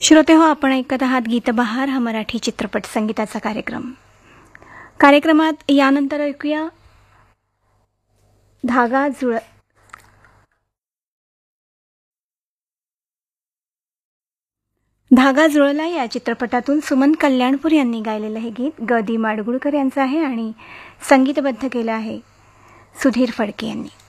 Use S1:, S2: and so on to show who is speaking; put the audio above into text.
S1: श्रोते हो, आपण ऐकत आहात गीतबहार हा मराठी चित्रपट संगीताचा कार्यक्रमात यानंतर ऐकूया धागा जुळला या चित्रपटातून सुमन कल्याणपूर यांनी गायलेलं हे गीत ग दी माडगुळकर यांचं आहे आणि संगीतबद्ध केलं आहे सुधीर फडके यांनी.